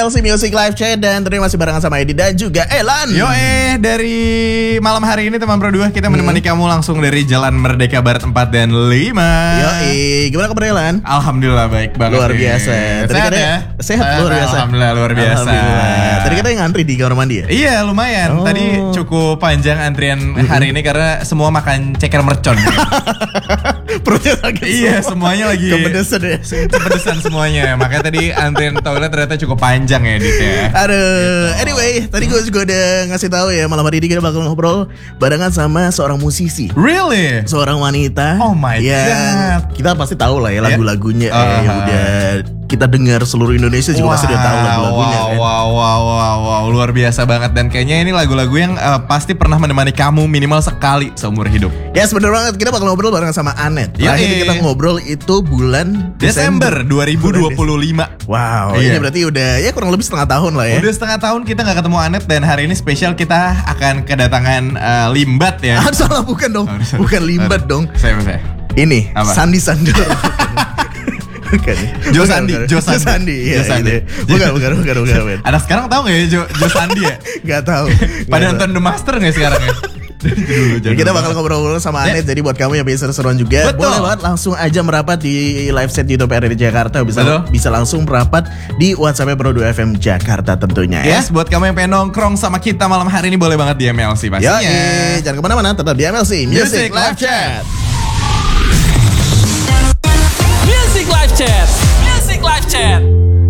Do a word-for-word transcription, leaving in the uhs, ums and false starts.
L C Music Live Chat dan tadi masih barengan sama Edi dan juga Elan. Yo eh dari malam hari ini teman Pro dua kita menemani hmm. kamu langsung dari Jalan Merdeka Barat empat dan lima. Yo eh gimana kabar Elan? Alhamdulillah baik banget. Luar biasa. Tadi sehat kita ya? Sehat luar biasa. Alhamdulillah luar biasa. Alhamdulillah. Tadi kita yang ngantri di kamar mandi ya? Iya lumayan. Oh. Tadi cukup panjang antrian mm-hmm. hari ini karena semua makan ceker mercon. Perutnya sakit. Iya semuanya lagi kepedesan ya. Kepedesan semuanya. Makanya tadi antrian toilet ternyata cukup panjang. Panjang ya Dit ya. Aduh, gitu. Anyway, tadi gue juga udah ngasih tahu ya malam hari ini kita bakal ngobrol barengan sama seorang musisi. Really? Seorang wanita. Oh my ya, god. Kita pasti tahu lah ya lagu-lagunya yeah. uh, yang udah kita dengar seluruh Indonesia juga wow, pasti udah tahu lagu-lagunya wow, kan. Wow, wow, wow, wow, luar biasa banget dan kayaknya ini lagu-lagu yang uh, pasti pernah menemani kamu minimal sekali seumur hidup. Ya yes, bener banget, kita bakal ngobrol barengan sama Anet. Terakhir yeah. kita ngobrol itu bulan Desember, Desember dua ribu dua puluh lima. Wow, yeah. ini berarti udah ya kurang lebih setengah tahun lah ya. Udah setengah tahun kita gak ketemu Anet dan hari ini spesial kita akan kedatangan uh, Limbat ya. Ah, salah bukan dong, oh, bukan Limbat dong. Saya saya. Ini apa? Sandi Sandoro. Bukan. Jo Sandi, Jo Sandi. Jo Sandi, ya, Jo Sandi. Gitu. Bukan, bukan, bukan, bukan, bukan. Ada sekarang tahu nggak ya Jo, Jo Sandi ya? Gak tahu. Pada nonton The Master nggak sekarang ya? Dulu, ya, kita bakal ngobrol-ngobrol sama Anet. Yeah. Jadi buat kamu yang bisa seru-seruan juga, betul, boleh banget langsung aja merapat di live set YouTube R R D Jakarta. Bisa betul. bisa langsung merapat di WhatsApp Pro dua F M Jakarta tentunya ya. Yes, buat kamu yang pengen nongkrong sama kita malam hari ini boleh banget di M L C pastinya. Ya, jangan kemana-mana, tetap di M L C Music, Music Live Chat. Music Live Chat. Music Live Chat.